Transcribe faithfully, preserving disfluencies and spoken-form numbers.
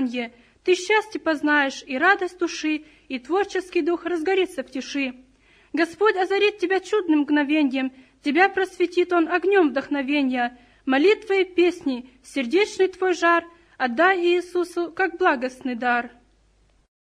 радованье. Ты счастье познаешь и радость души, и творческий дух разгорится в тиши. Господь озарит тебя чудным мгновеньем, тебя просветит Он огнем вдохновенья. Молитвы и песни, сердечный твой жар отдай Иисусу, как благостный дар.